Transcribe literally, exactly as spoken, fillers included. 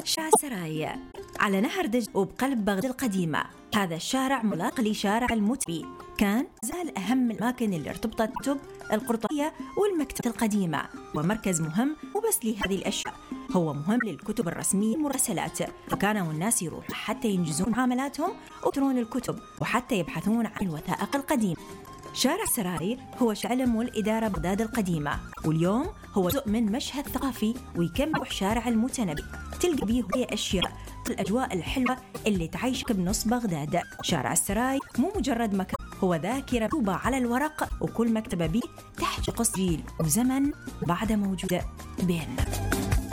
شارع السراي على نهر دجلة وبقلب بغداد القديمة. هذا الشارع ملاق لشارع المتبي، كان زال أهم الأماكن اللي ارتبطت الكتب القرطبية والمكتبة القديمة، ومركز مهم وبس لهذه الأشياء، هو مهم للكتب الرسمية والمراسلات، فكانوا الناس يروحوا حتى ينجزون معاملاتهم ويقرون الكتب وحتى يبحثون عن الوثائق القديمة. شارع السراي هو شعلم والإدارة بغداد القديمة، واليوم هو جزء من مشهد ثقافي ويكمل شارع المتنبي، تلقى بيه هي أشياء الأجواء الحلوة اللي تعيشك بنص بغداد. شارع السراي مو مجرد مكان، هو ذاكرة مكتوبة على الورق، وكل مكتبة بيه تحكي قصة جيل وزمن بعد موجودة بيننا.